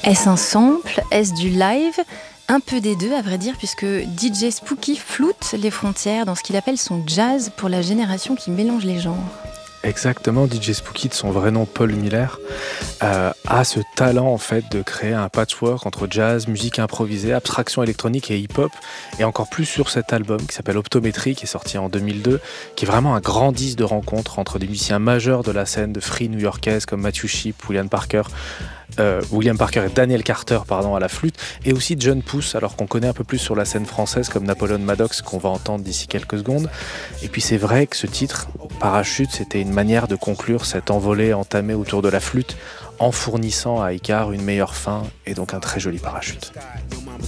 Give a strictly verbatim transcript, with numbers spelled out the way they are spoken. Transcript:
Est-ce un sample? Est-ce du live? Un peu des deux, à vrai dire, puisque D J Spooky floute les frontières dans ce qu'il appelle son jazz pour la génération qui mélange les genres. Exactement, D J Spooky, de son vrai nom Paul Miller, euh, a ce talent en fait de créer un patchwork entre jazz, musique improvisée, abstraction électronique et hip-hop, et encore plus sur cet album qui s'appelle Optométrie, qui est sorti en deux mille deux, qui est vraiment un grand disque de rencontre entre des musiciens majeurs de la scène de free new-yorkaise comme Matthew Shipp, William Parker, Euh, William Parker et Daniel Carter pardon, à la flûte, et aussi John Pousse, alors qu'on connaît un peu plus sur la scène française comme Napoléon Maddox, qu'on va entendre d'ici quelques secondes. Et puis c'est vrai que ce titre, Parachute, c'était une manière de conclure cette envolée entamée autour de la flûte en fournissant à Icare une meilleure fin et donc un très joli parachute.